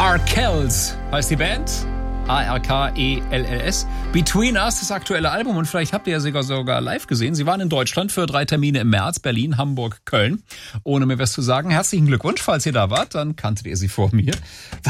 Arkells heißt die Band. Arkells. Between Us, das aktuelle Album. Und vielleicht habt ihr ja sogar live gesehen. Sie waren in Deutschland für 3 Termine im März. Berlin, Hamburg, Köln. Ohne mir was zu sagen, herzlichen Glückwunsch. Falls ihr da wart, dann kanntet ihr sie vor mir.